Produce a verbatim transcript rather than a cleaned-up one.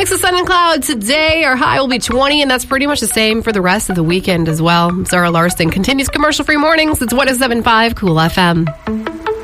Mix of sun and cloud today. Our high will be twenty, and that's pretty much the same for the rest of the weekend as well. Sarah Larson continues commercial-free mornings. It's one oh seven point five Cool F M.